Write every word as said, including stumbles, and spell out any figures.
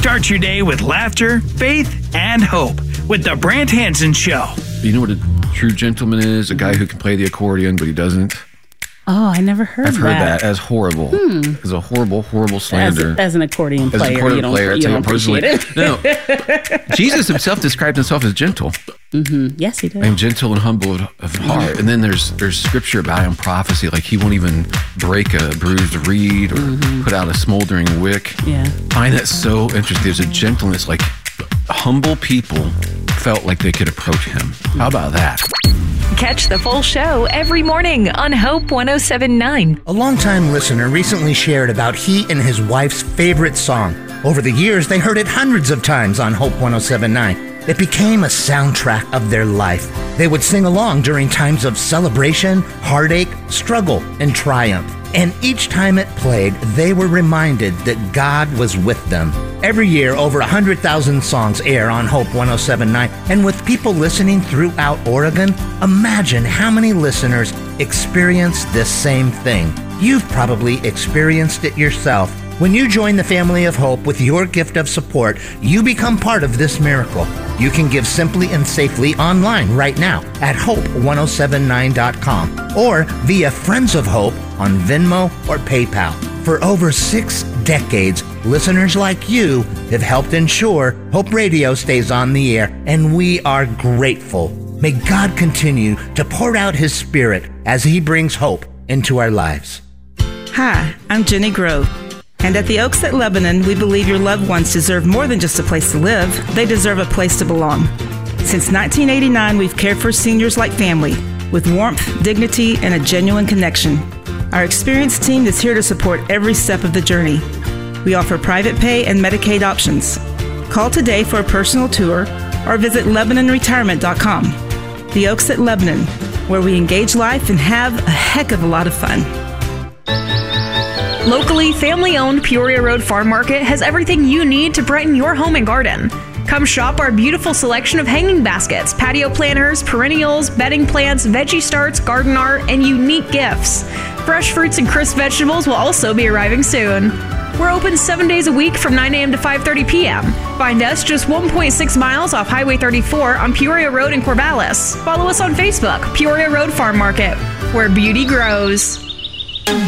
Start your day with laughter, faith, and hope with The Brant Hansen Show. You know what a true gentleman is? A guy who can play the accordion, but he doesn't. Oh, I never heard that. I've heard that, that as horrible. Hmm. As a horrible, horrible slander. As, as an accordion player, as an accordion you don't, player, you don't appreciate it. No. Jesus himself described himself as gentle. Mm-hmm. Yes, he did. And gentle and humble of, of heart. And then there's there's scripture about him, prophecy, like he won't even break a bruised reed or mm-hmm. put out a smoldering wick. Yeah. I find that so interesting. There's a gentleness, like humble people felt like they could approach him. How about that? Catch the full show every morning on Hope one oh seven point nine. A longtime listener recently shared about he and his wife's favorite song. Over the years, they heard it hundreds of times on Hope one oh seven point nine. It became a soundtrack of their life. They would sing along during times of celebration, heartache, struggle, and triumph. And each time it played, they were reminded that God was with them. Every year, over one hundred thousand songs air on Hope one oh seven point nine. And with people listening throughout Oregon, imagine how many listeners experience this same thing. You've probably experienced it yourself. When you join the family of Hope with your gift of support, you become part of this miracle. You can give simply and safely online right now at hope one oh seven nine dot com or via Friends of Hope on Venmo or PayPal. For over six decades, listeners like you have helped ensure Hope Radio stays on the air, and we are grateful. May God continue to pour out His Spirit as He brings hope into our lives. Hi, I'm Jenny Grove. And at the Oaks at Lebanon, we believe your loved ones deserve more than just a place to live. They deserve a place to belong. Since nineteen eighty-nine, we've cared for seniors like family, with warmth, dignity, and a genuine connection. Our experienced team is here to support every step of the journey. We offer private pay and Medicaid options. Call today for a personal tour or visit Lebanon Retirement dot com. The Oaks at Lebanon, where we engage life and have a heck of a lot of fun. Locally, family-owned Peoria Road Farm Market has everything you need to brighten your home and garden. Come shop our beautiful selection of hanging baskets, patio planters, perennials, bedding plants, veggie starts, garden art, and unique gifts. Fresh fruits and crisp vegetables will also be arriving soon. We're open seven days a week from nine a.m. to five thirty p.m. Find us just one point six miles off Highway thirty-four on Peoria Road in Corvallis. Follow us on Facebook, Peoria Road Farm Market, where beauty grows.